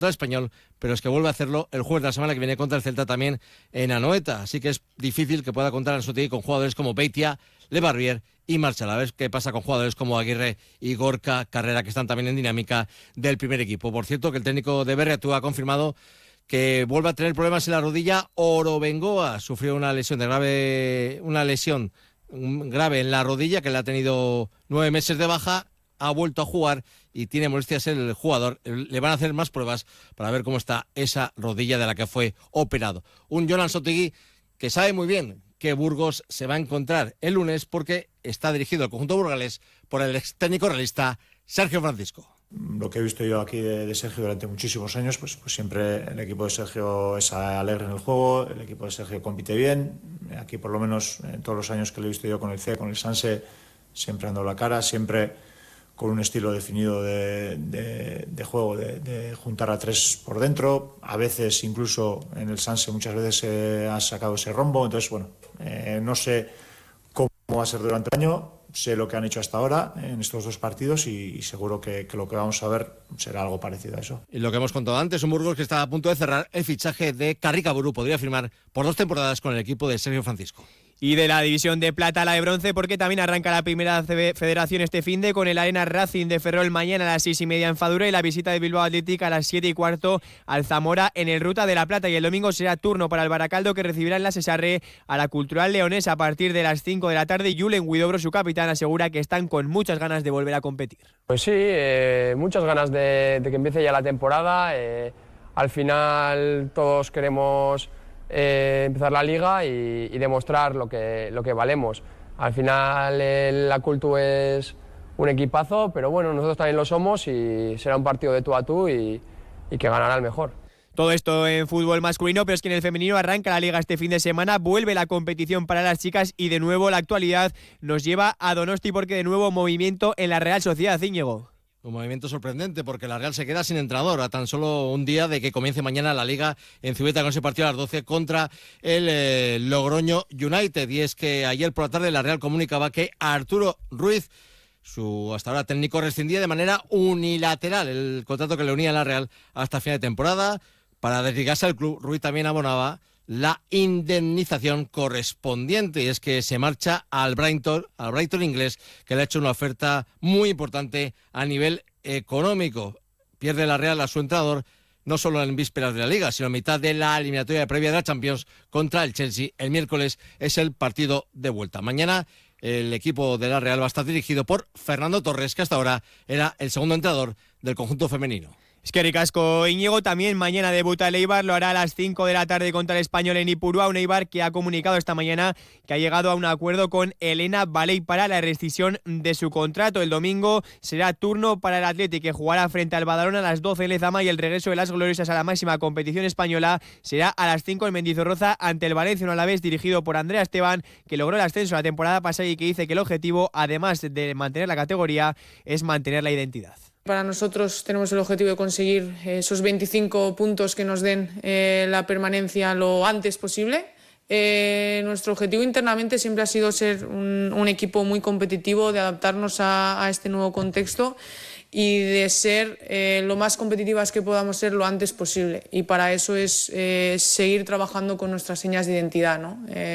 Español, pero es que vuelve a hacerlo el jueves de la semana que viene contra el Celta también en Anoeta, así que es difícil que pueda contar Ansu Fati con jugadores como Beitia, Le Barbier y Marchal. A ver qué pasa con jugadores como Aguirre y Gorka Carrera, que están también en dinámica del primer equipo. Por cierto, que el técnico de Berriatúa ha confirmado que vuelve a tener problemas en la rodilla. Orobengoa sufrió una lesión grave en la rodilla, que le ha tenido 9 meses de baja, ha vuelto a jugar y tiene molestias el jugador. Le van a hacer más pruebas para ver cómo está esa rodilla de la que fue operado. Un Jonan Sotegui que sabe muy bien que Burgos se va a encontrar el lunes, porque está dirigido el conjunto burgalés por el ex técnico realista Sergio Francisco. Lo que he visto yo aquí de Sergio durante muchísimos años, pues siempre el equipo de Sergio es alegre en el juego, el equipo de Sergio compite bien. Aquí, por lo menos en todos los años que lo he visto yo con el C, con el Sanse, siempre ando la cara, siempre con un estilo definido de juego, de juntar a 3 por dentro. A veces, incluso en el Sanse, muchas veces ha sacado ese rombo. Entonces, no sé cómo va a ser durante el año. Sé lo que han hecho hasta ahora en estos 2 partidos y seguro que lo que vamos a ver será algo parecido a eso. Y lo que hemos contado antes, un Burgos que está a punto de cerrar el fichaje de Carricaburu. Podría firmar por 2 temporadas con el equipo de Sergio Francisco. Y de la división de plata a la de bronce, porque también arranca la primera federación este finde con el Arena Racing de Ferrol mañana a las 6:30 en Fadura y la visita de Bilbao Athletic a las 7:15 al Zamora en el Ruta de la Plata. Y el domingo será turno para el Baracaldo, que recibirá en la Cesarre a la Cultural Leonesa a partir de las 5 de la tarde. Julen Huidobro, su capitán, asegura que están con muchas ganas de volver a competir. Pues sí, muchas ganas de que empiece ya la temporada. Al final todos queremos empezar la liga y demostrar lo que valemos. Al final la Cultu es un equipazo, pero bueno, nosotros también lo somos y será un partido de tú a tú y que ganará el mejor. Todo esto en fútbol masculino, pero es que en el femenino arranca la liga este fin de semana, vuelve la competición para las chicas y de nuevo la actualidad nos lleva a Donosti, porque de nuevo movimiento en la Real Sociedad, Íñigo. Un movimiento sorprendente, porque la Real se queda sin entrenador a tan solo un día de que comience mañana la Liga en Zubieta, con ese partido a las 12 contra el Logroño United. Y es que ayer por la tarde la Real comunicaba que Arturo Ruiz, su hasta ahora técnico, rescindía de manera unilateral el contrato que le unía a la Real hasta final de temporada. Para desligarse al club, Ruiz también abonaba la indemnización correspondiente, y es que se marcha al Brighton inglés, que le ha hecho una oferta muy importante a nivel económico. Pierde la Real a su entrenador no solo en vísperas de la Liga, sino en mitad de la eliminatoria previa de la Champions contra el Chelsea. El miércoles es el partido de vuelta. Mañana el equipo de la Real va a estar dirigido por Fernando Torres, que hasta ahora era el segundo entrenador del conjunto femenino. Es que ricasco, Íñigo. También mañana debuta el Eibar, lo hará a las 5 de la tarde contra el Español en Ipurúa. Un Eibar que ha comunicado esta mañana que ha llegado a un acuerdo con Elena Baley para la rescisión de su contrato. El domingo será turno para el Athletic, que jugará frente al Badalona a las 12 en Lezama, y el regreso de las gloriosas a la máxima competición española será a las 5 en Mendizorroza ante el Valencia, un Alavés dirigido por Andrea Esteban, que logró el ascenso la temporada pasada y que dice que el objetivo, además de mantener la categoría, es mantener la identidad. Para nosotros tenemos el objetivo de conseguir esos 25 puntos que nos den la permanencia lo antes posible. Nuestro objetivo internamente siempre ha sido ser un equipo muy competitivo, de adaptarnos a este nuevo contexto y de ser lo más competitivas que podamos ser lo antes posible. Y para eso es seguir trabajando con nuestras señas de identidad, ¿no?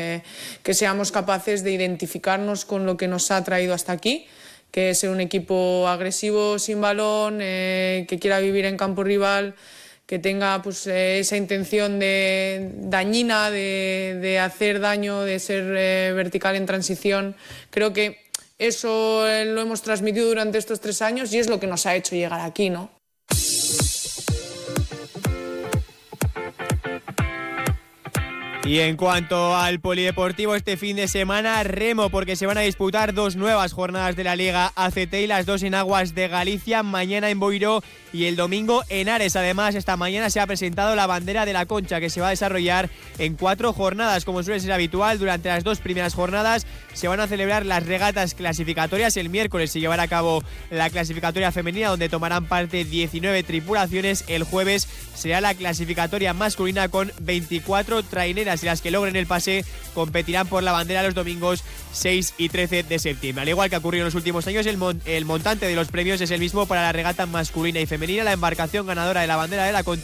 Que seamos capaces de identificarnos con lo que nos ha traído hasta aquí, que es ser un equipo agresivo sin balón, que quiera vivir en campo rival, que tenga esa intención dañina de hacer daño, de ser vertical en transición. Creo que eso lo hemos transmitido durante estos 3 años y es lo que nos ha hecho llegar aquí, ¿no? Y en cuanto al polideportivo, este fin de semana, remo, porque se van a disputar 2 nuevas jornadas de la Liga ACT, y las 2 en aguas de Galicia, mañana en Boiro y el domingo en Ares. Además, esta mañana se ha presentado la bandera de la Concha, que se va a desarrollar en 4 jornadas, como suele ser habitual. Durante las 2 primeras jornadas se van a celebrar las regatas clasificatorias. El miércoles se llevará a cabo la clasificatoria femenina, donde tomarán parte 19 tripulaciones. El jueves será la clasificatoria masculina con 24 traineras, y las que logren el pase competirán por la bandera los domingos 6 y 13 de septiembre. Al igual que ha ocurrido en los últimos años, el montante de los premios es el mismo para la regata masculina y femenina. La embarcación ganadora de la bandera de la Concha